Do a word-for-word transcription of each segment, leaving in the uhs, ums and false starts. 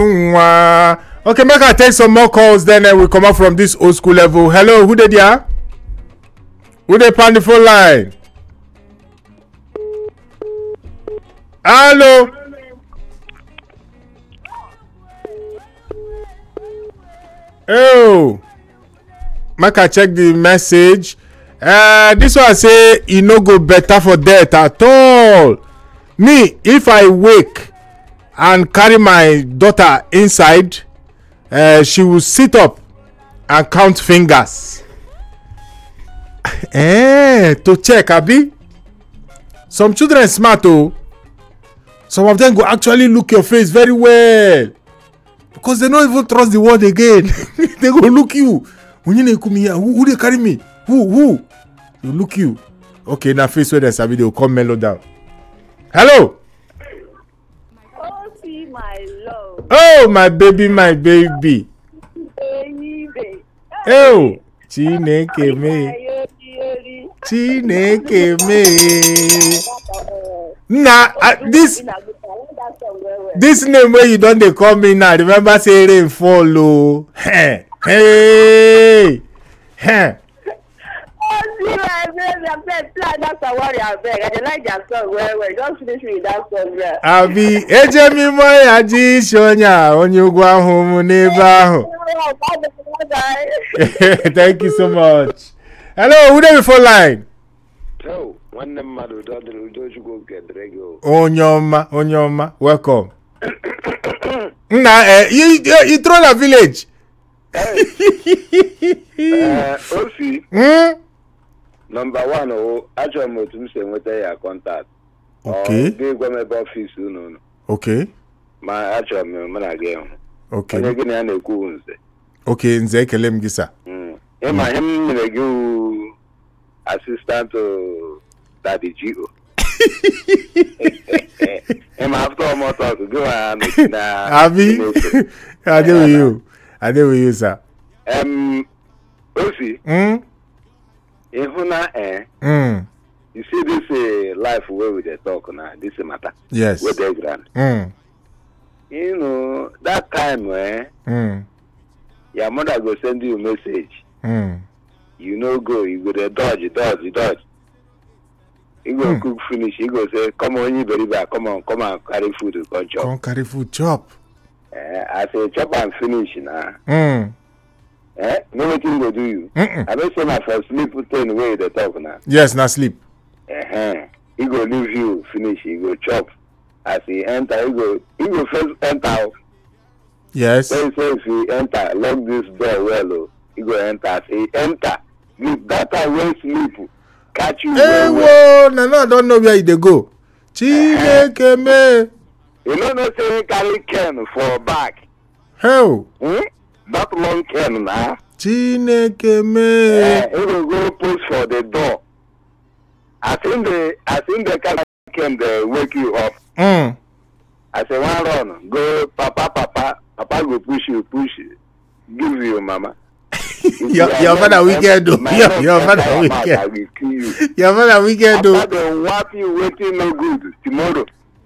Okay, make I take some more calls, then uh, we come up from this old school level. Hello, who did ya? Who they on the phone line? Hello. Oh, make I check the message. Uh, this one say e no go better for death at all. Me, if I wake and carry my daughter inside, uh, she will sit up and count fingers. Eh, to check, abi. Some children smart oh. Some of them go actually look your face very well because they don't even trust the word again. They go look you. When you come here, who, who they carry me? Who who? You look you. Okay, now face where there's a video. Come mellow down. Hello. Oh, see my love. Oh, my baby, my baby. Baby. Oh, Chineke me. Chineke me. Nah, uh, this this name where you don't they call me now. Remember say rain follow. Hey, hey, hey. Oh, see my baby. I'm saying, that's a worry. I beg. I like that song. Well, well, don't finish with that song. Well. Abi, eje mi mo ya ji shonya onye ugwu ahụ mu n'ebe ahụ. Thank you so much. Hello, who there before line? Oh, one name madu do do you go get rego. Onyoma, Onyoma, welcome. Nah, eh, you you throw the village. Uh, Osi. Hmm? Number one, oh, actually, I'm going to say what your contact. Okay. They go my office, no. Okay. My actual man again. Okay. I'm going to go. Okay, nze kele m gisa. Hmm. Am I him you assistant to Daddy Gio? Am after more talk go on. Abi, I deal with you. I deal with you, sir. Um, Osi. Hmm. Ehuna eh. Hmm. You see this uh, life where we dey talk now. This matter. Yes. Where they grand. Hmm. You know that time eh. Hmm. Your mother go send you a message. Hmm. You know go. You go there dodge, dodge, dodge. You go Hmm. cook finish. You go say, come on, you very bad. Come on, come on, carry food to come chop. Come carry food chop. Eh, I say chop and finish now. Hmm. Eh, no wetin go do you. Mm-mm. I don't say my first sleep ten way they talk now. Yes, na sleep. Uh-huh. He go leave you finish. He go chop. As he enter, he go he go first enter. Yes. So he say if he enter, lock this door well. Oh. He go enter. As he enter, if that time when sleep, catch you. Hey, well, well. whoa, no, no, I don't know where they go. Chineke me. You know no say he carry can for back. Hell. Hmm? That long can now. Chineke me. Uh, he will go post for the door. I think the I think the car can they wake you up. Hmm. I say one run, go papa papa papa go push you push you, give you mama. your your father wicked do. Your your father wicked. I will kill you. Your father wicked do. After they whap you waiting no good tomorrow.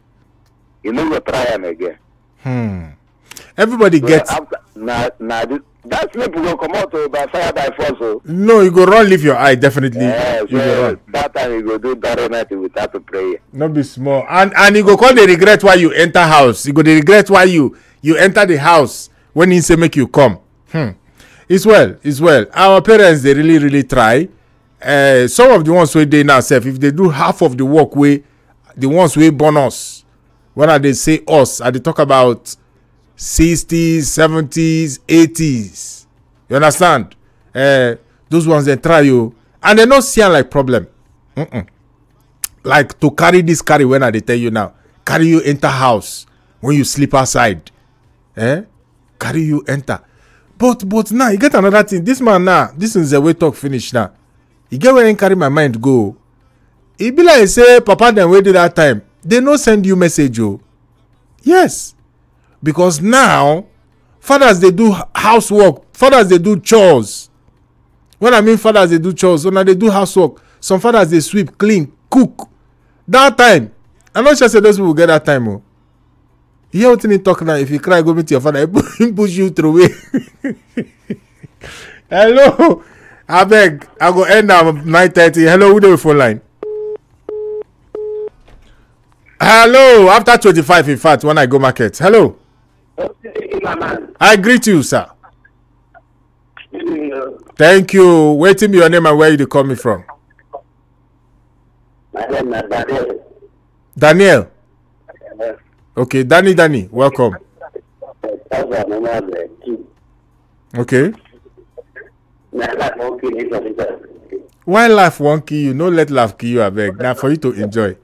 You no go try am again. Hmm. Everybody So gets. after na na this that sleep go come out oh, by fire by force oh. No, you go run, leave your eye. Definitely, Yeah, you go so run. that time you go do that night without a prayer. No be small. And and you go call the regret why you enter house. You go the regret why you you enter the house when he say make you come. Hmm. It's well. It's well. Our parents they really really try. Uh, some of the ones we they now self if they do half of the work way, the ones we born us. When they say us, and they talk about sixties, seventies, eighties. You understand? Uh, those ones they try you, and they not see am like problem. Mm-mm. Like to carry this carry when I they tell you now, carry you enter house when you sleep outside. Eh? Carry you enter. But but now you get another thing. This man now, this is the way talk finish now. You get where I carry my mind go. It be like say papa them wait that time. They no send you message oh. Yes. Because now fathers they do housework, fathers they do chores. When I mean fathers they do chores, when they do housework, some fathers they sweep, clean, cook. That time, I'm not sure say those people get that time oh. You hear what he talk now? If you cry, go meet your father. He push you through away. Hello. I beg. I go end now nine thirty. Hello, who the phone line? Hello. After twenty-five, in fact, when I go market. Hello. I greet you, sir. Thank you. Waiting me your name and where you coming from. My name is Daniel. Daniel. Okay, Danny, Danny, welcome. Okay. Why life won't kill you? No, let life kill you, I beg. Now for you to enjoy.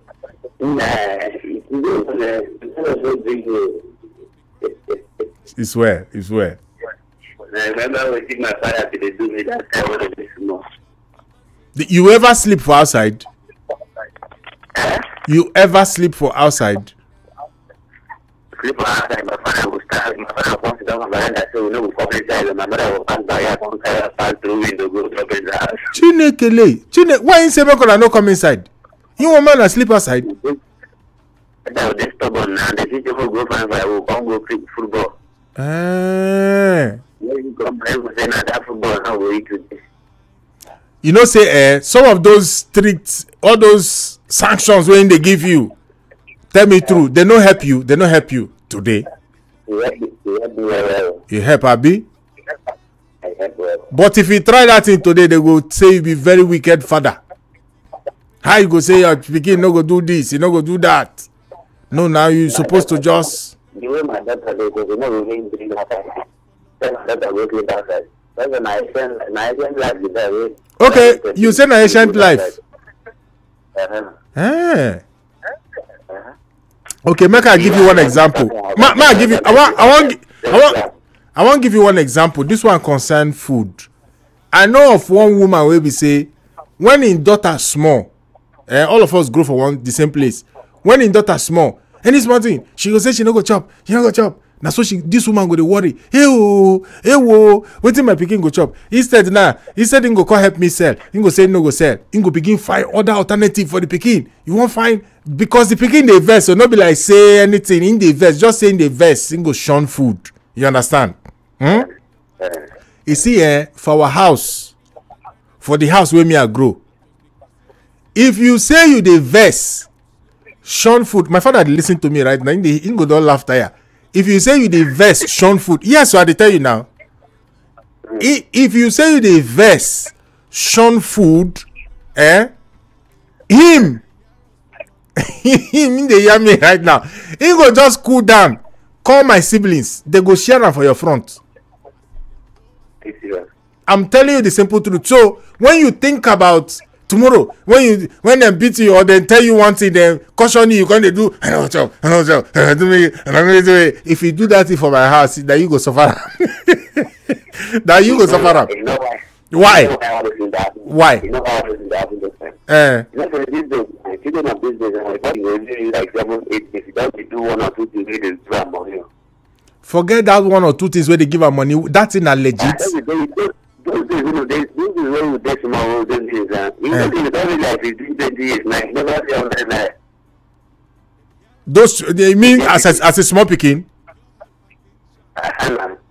It's well, it's well. I remember when my father to do me that time when I was small. You ever sleep for outside? You ever sleep for outside? Sleep for outside, my father would start, my father wants to come and I say, we know we come inside, and my mother will pass by, I come inside, pass through window, go drop in the house. Chinekele, Chine, why in Sebeko na no come inside? You want man to sleep outside? Now they stubborn now, they see people go find fire, will come go play football. Ah. When you come play, we say, now that football, how will you do this? You know, say, eh, some of those strict, all those sanctions when they give you, tell me true, they don't help you, they don't help you today. You help me, you help me well. You help, Abi? I help well. But if you try that thing today, they will say you be very wicked father. How you go say your pikin no go do this, you no go do that? No, now you supposed to just. The way my daughter they go, you know, we ain't doing that. Tell my daughter go clean outside. That's my ancient, my ancient life is that way. Okay, you say my ancient life. Uh-huh. Ah. Okay, make I give you one example. Ma, ma, I give you. I want. I want. I want. I want give you one example. This one concern food. I know of one woman where we say, when in daughter small, eh, all of us grow for one the same place. When in daughter small, any small thing, she go say she no go chop. She no go chop. Now so she, this woman go dey worry. Hey oh, hey oh, wetin my pikin go chop? Instead now, instead him go come help me sell. Him go say no go sell. Him go begin find other alternative for the pikin. You won't find because the pikin dey vex, so no be like say anything in the vex. Just say in the vex, him go shun food. You understand? Hmm? You see, eh, for our house, for the house where me I grow, if you say you dey vex, shun food. My father dey listen to me right now. He go don laugh tire. If you say you dey vex, shun food. Yes, so I dey tell you now. If you say you dey vex, shun food, eh? Him, him dey hear me right now. He go just cool down. Call my siblings. They go share am for your front. I'm telling you the simple truth. So when you think about tomorrow, when you when they beat you or they tell you one thing, then caution you, you can't do. I don't job, I don't job, I do me, and I'm going to do it. If you do that thing for my house, that you go suffer. That you go suffer. You know why? Why? You know why? Why? You know how this happen? Eh. You know, for this day, if you don't have business, and if you do like seven, eight, if you don't do one or two things, they do money. Forget that one or two things where they give her money. That's in a legit. Those days, you know, they, those is when we take some of those days, and you know, they don't like fifteen, twenty years, like, never see on that night. Those, they mean as a, as a small picking? Uh-huh.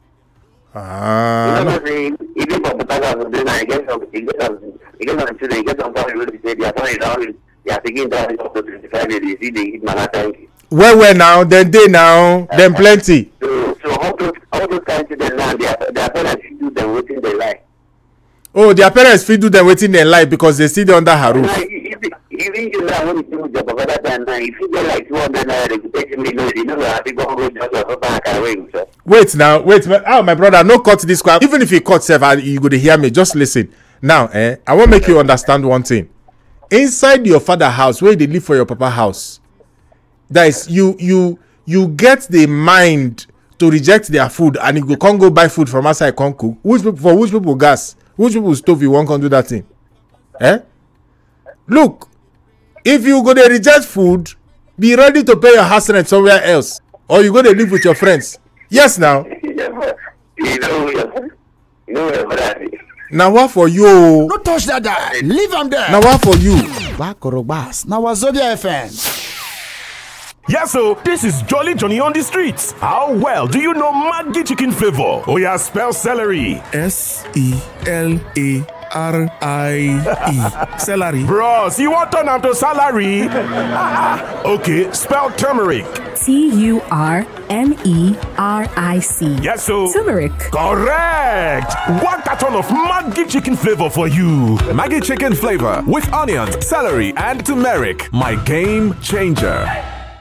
Ah. You know what I'm saying? Even for the power of the I guess some, you get some, you get some children, you get some family really say, they are probably down, they are taking down up to twenty-five days, you see, they eat malata. Well, well, now, then they now, uh, then plenty. So, so all those, all those kinds of now, their, their parents do them within their life. Oh, their parents fit do them waiting their life because they still under her roof. Even you know when you do the job that time, if you get like two hundred naira, they take me no, you know I think go go just go back away. Wait now, wait, oh my brother, no cut this crap. Even if you cut self, you go to hear me. Just listen. Now, eh, I want to make you understand one thing. Inside your father house, where they live for your papa house, that is you you you get the mind to reject their food and you go can't go buy food from outside, can't cook. Which people for which people gas? Which people stove you won't can do that thing? Eh? Look, if you go to reject food, be ready to pay your house rent somewhere else, or you go to live with your friends. Yes, now. You know, you know now what for you? No touch that guy. Leave him there. Now what for you? Back or bass. Now Wazobia F M. Yes, so this is Jolly Johnny on the streets. How well do you know Maggi chicken flavor? Oh yeah, spell celery. S E L A R I E. Celery. Bros, you want turn am to salary? Okay, spell turmeric. T U R M E R I C. Yes, so turmeric. Correct. One carton of Maggi chicken flavor for you. Maggi chicken flavor with onions, celery, and turmeric. My game changer.